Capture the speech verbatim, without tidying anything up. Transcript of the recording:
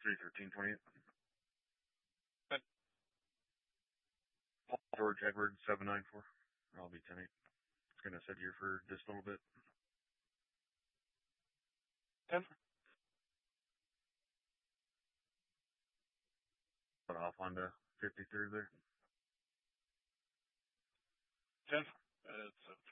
three thirteen twenty. Okay. Paul George Edward seven nine four. I'll be ten eight. It's gonna sit here for just a little bit. ten. Put off on the fifty-third there. ten. It's